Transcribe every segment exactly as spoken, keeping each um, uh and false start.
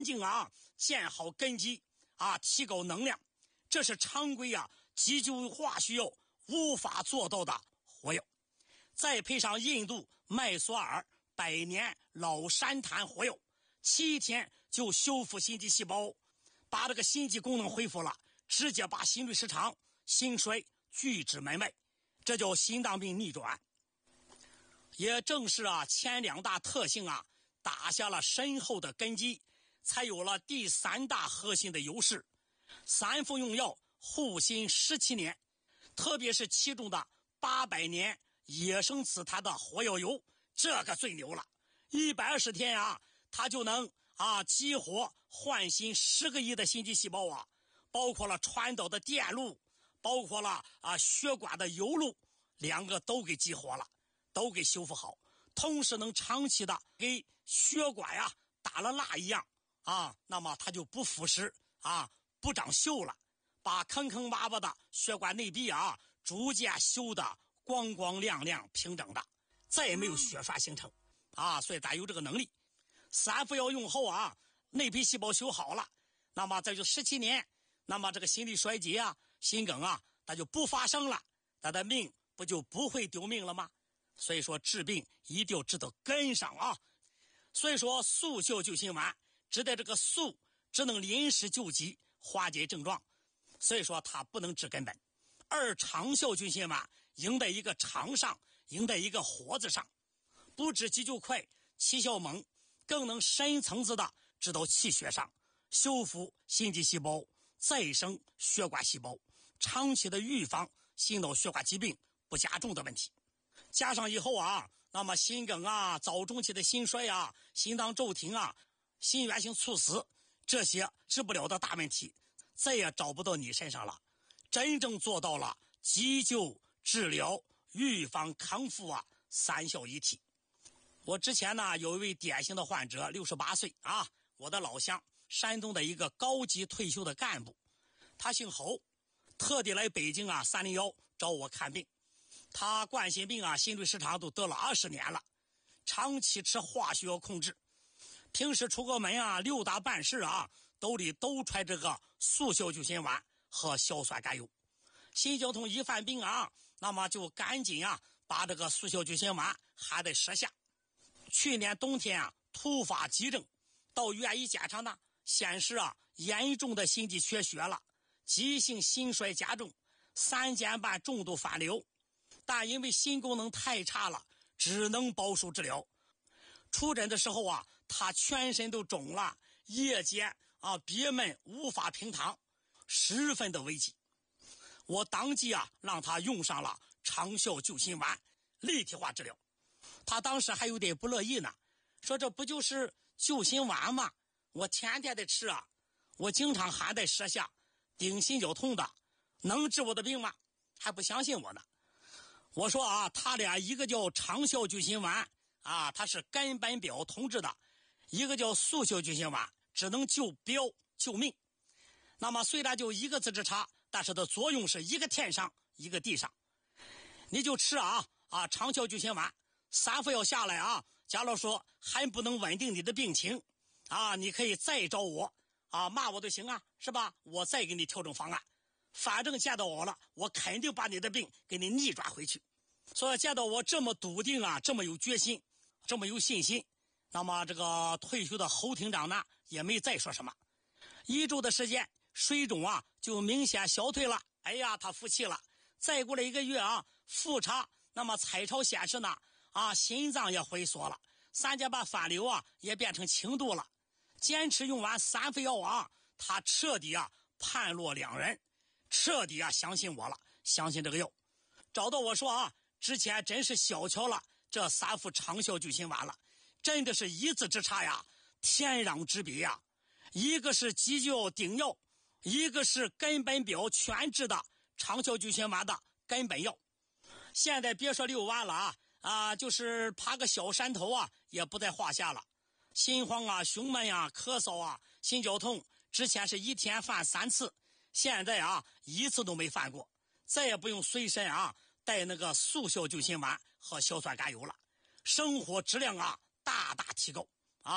净啊，建好根基啊，提高能量，这是常规啊急救化学药无法做到的活药。再配上印度麦索尔百年老山檀活药，七天就修复心肌细胞，把这个心肌功能恢复了，直接把心律失常、心衰拒之门外，这叫心脏病逆转。也正是啊前两大特性啊打下了深厚的根基，才有了第三大核心的优势。三副用药护心十七年，特别是其中的八百年野生紫檀的活药油，这个最牛了，一百二十天啊它就能啊激活唤醒十个亿的心肌细胞啊，包括了传导的电路，包括了啊血管的油路，两个都给激活了，都给修复好，同时能长期的给血管呀打了蜡一样啊，那么它就不腐蚀啊，不长锈了，把坑坑洼洼的血管内壁啊逐渐修的光光亮亮平整的，再也没有血栓形成啊，所以它有这个能力。三副药用后啊，内皮细胞修好了，那么这就十七年，那么这个心力衰竭啊、心梗啊，它就不发生了，它的命不就不会丢命了吗？所以说治病一定要治到根上啊。所以说速效救心丸指的这个速只能临时救急，化解症状，所以说它不能治根本。而长效救心丸赢在一个长上，赢在一个活字上，不止急救快、起效猛，更能深层次的治到气血上，修复心肌细胞，再生血管细胞，长期的预防心脑血管疾病不加重的问题。加上以后啊，那么心梗啊、早中期的心衰啊、心脏骤停啊、心源性猝死，这些治不了的大问题再也找不到你身上了，真正做到了急救、治疗、预防、康复啊三效一体。我之前呢有一位典型的患者，六十八岁啊，我的老乡，山东的一个高级退休的干部，他姓侯，特地来北京啊三零一找我看病。他冠心病啊、心律失常都得了二十年了，长期吃化学药控制，平时出个门啊、溜达办事啊，兜里都揣这个速效救心丸和硝酸甘油。心绞痛一犯病啊，那么就赶紧啊把这个速效救心丸含在舌下。去年冬天啊突发急症，到院一检查呢，显示啊严重的心肌缺血了，急性心衰加重，三尖瓣重度反流，但因为心功能太差了，只能保守治疗。出诊的时候啊，他全身都肿了，夜间啊憋闷无法平躺，十分的危急。我当即啊让他用上了长效救心丸，立体化治疗。他当时还有点不乐意呢，说这不就是救心丸吗？我天天的吃啊，我经常含在舌下，顶心绞痛的，能治我的病吗？还不相信我呢。我说啊，他俩一个叫长效救心丸啊，它是根本表同治的，一个叫速效救心丸，只能救标救命。那么虽然就一个字之差，但是它作用是一个天上一个地上。你就吃啊啊长效救心丸，三副药下来啊，假如说还不能稳定你的病情啊，你可以再找我啊，骂我都行啊，是吧？我再给你调整方案，反正见到我了，我肯定把你的病给你逆转回去。所以见到我这么笃定啊，这么有决心，这么有信心，那么这个退休的侯厅长呢也没再说什么。一周的时间，水肿啊就明显消退了，哎呀他服气了。再过了一个月啊，复查，那么彩超显示呢啊心脏也回缩了，三尖瓣反流啊也变成轻度了。坚持用完三副药啊，他彻底啊判若两人，彻底啊相信我了，相信这个药。找到我说啊，之前真是小瞧了这三副长效救心丸了，真的是一字之差呀，天壤之别呀。一个是急救顶药，一个是根本表全治的长效救心丸的根本药。现在别说遛弯了啊啊，就是爬个小山头啊也不在话下了。心慌啊、胸闷啊、咳嗽啊、心绞痛，之前是一天犯三次，现在啊一次都没犯过，再也不用随身啊带那个速效救心丸和硝酸甘油了，生活质量啊大大提高啊，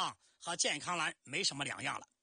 和健康蓝没什么两样了。